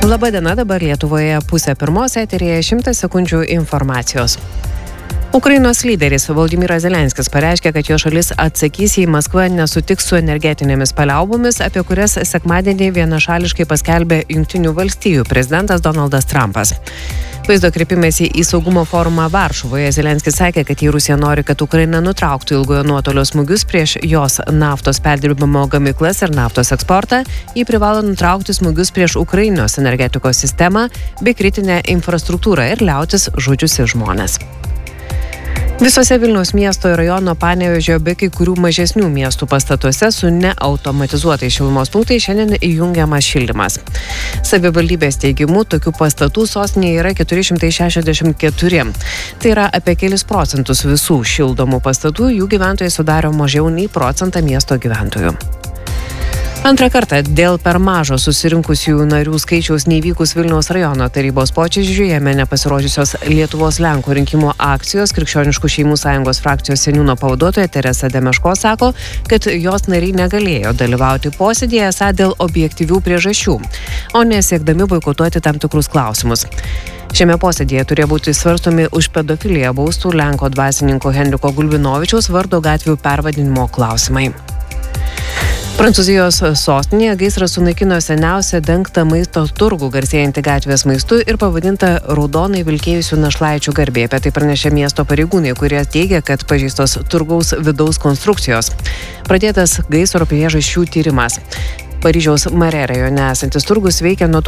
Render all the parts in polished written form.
Labadiena, dabar Lietuvoje 1:30 eteryje 100 sekundžių informacijos. Ukrainos lyderis Volodymyras Zelenskis pareiškė, kad jo šalis atsakys, jei Maskva nesutiks su energetinėmis paliaubomis, apie kurias sekmadienį vienašališkai paskelbė Jungtinių valstijų prezidentas Donaldas Trumpas. Vaizdo kreipimėsi į saugumo forumą Varšuvoje Zelenskis sakė, kad jei Rusija nori, kad Ukraina nutrauktų ilgojo nuotolio smūgius prieš jos naftos perdirbimo gamyklas ir naftos eksportą, ji privalo nutraukti smūgius prieš Ukrainos energetikos sistemą bei kritinę infrastruktūrą ir liautis žudžiusi žmonės. Visose Vilniaus miesto ir rajono Panevėžio bei kai kurių mažesnių miestų pastatuose su neautomatizuotais šilumos punktais šiandien įjungiamas šildymas. Savivaldybės teigimu, tokių pastatų sostinėje yra 464. Tai yra apie kelis procentus visų šildomų pastatų, jų gyventojai sudaro mažiau nei procentą miesto gyventojų. Antrą kartą dėl per mažo susirinkusiųjų narių skaičiaus neįvykus Vilniaus rajono tarybos posėdžiui jame nepasirodžiusios Lietuvos Lenkų rinkimų akcijos Krikščioniškų šeimų sąjungos frakcijos seniūno pavaduotoja Teresa Demeško sako, kad jos nariai negalėjo dalyvauti posėdėje esą dėl objektyvių priežasčių, o nesiekdami boikotuoti tam tikrus klausimus. Šiame posėdėje turėjo būti svarstomi už pedofiliją baustų Lenko dvasininko Henriko Gulbinovičiaus vardo gatvių pervadinimo klausimai. Prancūzijos sostinėje gaisras sunaikino seniausią dengtą maisto turgų garsėjantį gatvės maistu ir pavadintą raudonai vilkėjusių našlaičių garbė. Apie tai pranešė miesto pareigūnai, kurie teigia, kad pažeistos turgaus vidaus konstrukcijos. Pradėtas gaisro priežasčių tyrimas. Paryžiaus Mare rajone esantis turgus veikia nuo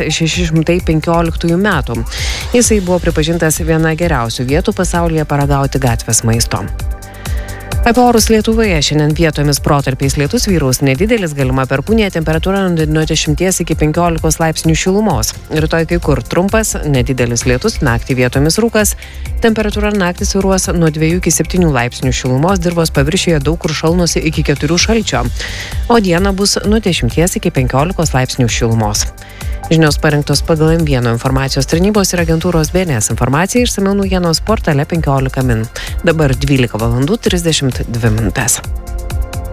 1615 metų. Jisai buvo pripažintas viena geriausių vietų pasaulyje paragauti gatvės maisto. Apie orus Lietuvoje šiandien vietomis protarpiais lietus vyraus nedidelis, galima perkūnija, temperatūra nuo 10 iki 15 laipsnių šilumos. Rytoj kai kur trumpas, nedidelis lietus, naktį vietomis rūkas, temperatūra naktį svyruos nuo 2 iki 7 laipsnių šilumos, dirvos paviršiuje daug kur šalnosi iki 4 šalčio, o dieną bus nuo 10 iki 15 laipsnių šilumos. Žinios parengtos pagal M1 informacijos tarnybos ir agentūros BNS informacija, išsamiau naujienos portale 15 min. Dabar 12:32 min.